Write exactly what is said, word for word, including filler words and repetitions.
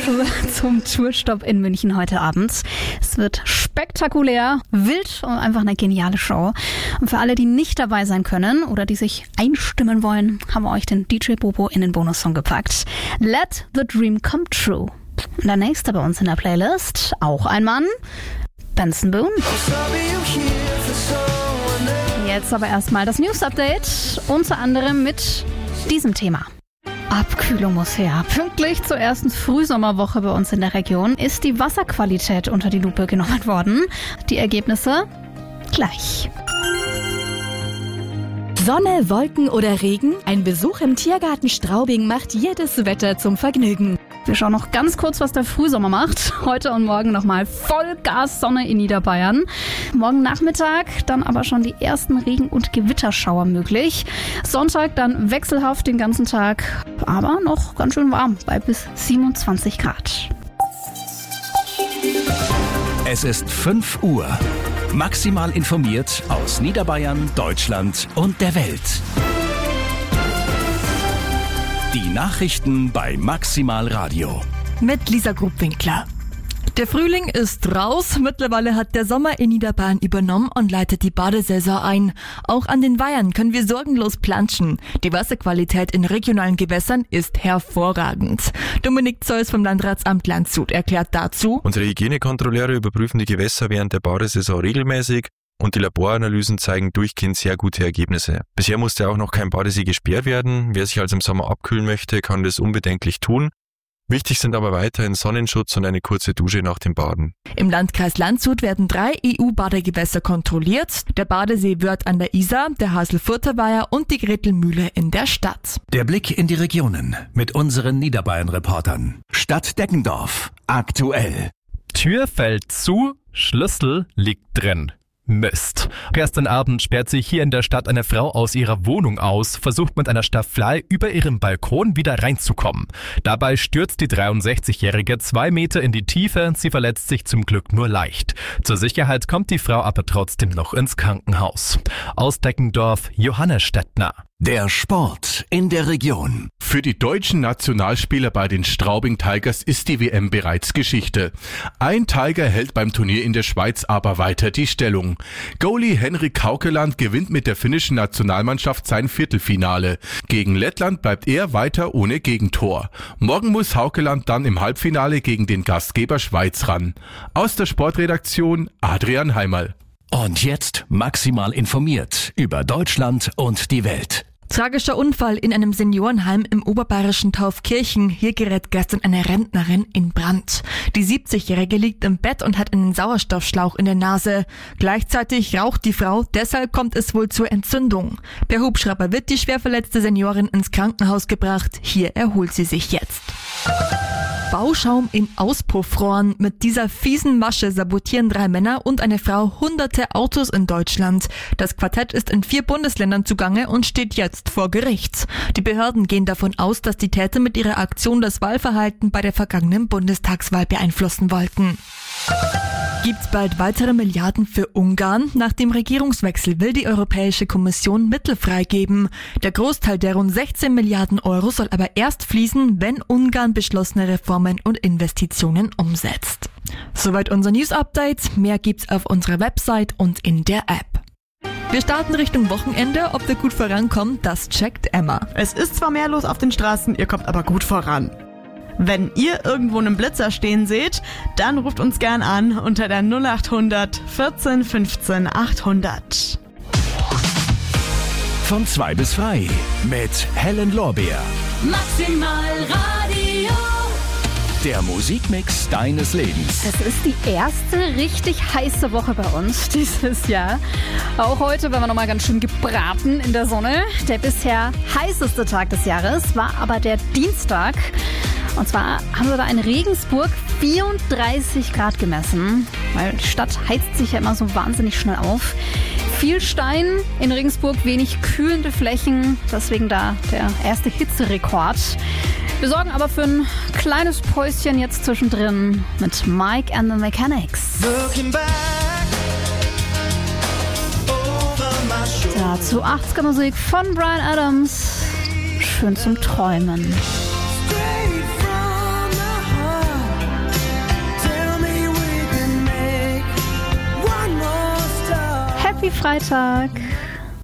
zum Tourstopp in München heute Abend. Es wird spektakulär, wild und einfach eine geniale Show. Und für alle, die nicht dabei sein können oder die sich einstimmen wollen, haben wir euch den D J Bobo in den Bonussong gepackt. Let the Dream Come True. Und der nächste bei uns in der Playlist, auch ein Mann, Benson Boone. Jetzt aber erstmal das News-Update, unter anderem mit diesem Thema. Abkühlung muss her. Pünktlich zur ersten Frühsommerwoche bei uns in der Region ist die Wasserqualität unter die Lupe genommen worden. Die Ergebnisse gleich. Sonne, Wolken oder Regen? Ein Besuch im Tiergarten Straubing macht jedes Wetter zum Vergnügen. Wir schauen noch ganz kurz, was der Frühsommer macht. Heute und morgen nochmal Vollgas Sonne in Niederbayern. Morgen Nachmittag dann aber schon die ersten Regen- und Gewitterschauer möglich. Sonntag dann wechselhaft den ganzen Tag, aber noch ganz schön warm bei bis siebenundzwanzig Grad. Es ist fünf Uhr. Maximal informiert aus Niederbayern, Deutschland und der Welt. Die Nachrichten bei Maximal Radio. Mit Lisa Grubwinkler. Der Frühling ist raus. Mittlerweile hat der Sommer in Niederbayern übernommen und leitet die Badesaison ein. Auch an den Weihern können wir sorgenlos planschen. Die Wasserqualität in regionalen Gewässern ist hervorragend. Dominik Zeus vom Landratsamt Landshut erklärt dazu: Unsere Hygienekontrolleure überprüfen die Gewässer während der Badesaison regelmäßig und die Laboranalysen zeigen durchgehend sehr gute Ergebnisse. Bisher musste auch noch kein Badesee gesperrt werden. Wer sich also im Sommer abkühlen möchte, kann das unbedenklich tun. Wichtig sind aber weiterhin Sonnenschutz und eine kurze Dusche nach dem Baden. Im Landkreis Landshut werden drei E U-Badegewässer kontrolliert. Der Badesee Wörth an der Isar, der Haselfurter Weiher und die Gretelmühle in der Stadt. Der Blick in die Regionen mit unseren Niederbayern-Reportern. Stadt Deggendorf. Aktuell. Tür fällt zu, Schlüssel liegt drin. Mist. Gestern Abend sperrt sich hier in der Stadt eine Frau aus ihrer Wohnung aus, versucht mit einer Staffelei über ihrem Balkon wieder reinzukommen. Dabei stürzt die dreiundsechzigjährige zwei Meter in die Tiefe, sie verletzt sich zum Glück nur leicht. Zur Sicherheit kommt die Frau aber trotzdem noch ins Krankenhaus. Aus Deggendorf, Johannes Stettner. Der Sport in der Region. Für die deutschen Nationalspieler bei den Straubing Tigers ist die W M bereits Geschichte. Ein Tiger hält beim Turnier in der Schweiz aber weiter die Stellung. Goalie Henrik Haukeland gewinnt mit der finnischen Nationalmannschaft sein Viertelfinale. Gegen Lettland bleibt er weiter ohne Gegentor. Morgen muss Haukeland dann im Halbfinale gegen den Gastgeber Schweiz ran. Aus der Sportredaktion Adrian Heimerl. Und jetzt maximal informiert über Deutschland und die Welt. Tragischer Unfall in einem Seniorenheim im oberbayerischen Taufkirchen. Hier gerät gestern eine Rentnerin in Brand. Die siebzigjährige liegt im Bett und hat einen Sauerstoffschlauch in der Nase. Gleichzeitig raucht die Frau, deshalb kommt es wohl zur Entzündung. Per Hubschrauber wird die schwer verletzte Seniorin ins Krankenhaus gebracht. Hier erholt sie sich jetzt. Bauschaum in Auspuffrohren. Mit dieser fiesen Masche sabotieren drei Männer und eine Frau hunderte Autos in Deutschland. Das Quartett ist in vier Bundesländern zugange und steht jetzt vor Gericht. Die Behörden gehen davon aus, dass die Täter mit ihrer Aktion das Wahlverhalten bei der vergangenen Bundestagswahl beeinflussen wollten. Gibt's bald weitere Milliarden für Ungarn? Nach dem Regierungswechsel will die Europäische Kommission Mittel freigeben. Der Großteil der rund sechzehn Milliarden Euro soll aber erst fließen, wenn Ungarn beschlossene Reformen und Investitionen umsetzt. Soweit unser News-Update. Mehr gibt's auf unserer Website und in der App. Wir starten Richtung Wochenende. Ob wir gut vorankommen, das checkt Emma. Es ist zwar mehr los auf den Straßen, ihr kommt aber gut voran. Wenn ihr irgendwo einen Blitzer stehen seht, dann ruft uns gern an unter der null acht hundert vierzehn fünfzehn achthundert. Von zwei bis frei mit Helen Lorbeer. Maximal Radio. Der Musikmix deines Lebens. Es ist die erste richtig heiße Woche bei uns dieses Jahr. Auch heute werden wir nochmal ganz schön gebraten in der Sonne. Der bisher heißeste Tag des Jahres war aber der Dienstag. Und zwar haben wir da in Regensburg vierunddreißig Grad gemessen, weil die Stadt heizt sich ja immer so wahnsinnig schnell auf. Viel Stein in Regensburg, wenig kühlende Flächen, deswegen da der erste Hitzerekord. Wir sorgen aber für ein kleines Päuschen jetzt zwischendrin mit Mike and the Mechanics. Dazu achtziger Musik von Bryan Adams. Schön zum Träumen. wie Freitag.